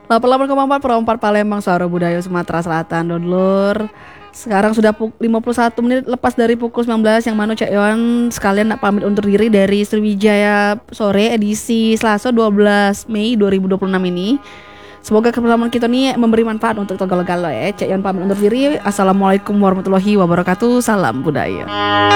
88,4 per 4 Palembang, Suara Budaya Sumatera Selatan, Dodlur. Sekarang sudah 51 menit lepas dari pukul 19, yang mana Cak Yon sekalian nak pamit undur diri dari Sriwijaya Sore edisi Selasa 12 Mei 2026 ini. Semoga kebersamaan kita ini memberi manfaat untuk Togol Galo ya. Cak Yon pamit undur diri. Assalamualaikum warahmatullahi wabarakatuh. Salam budaya.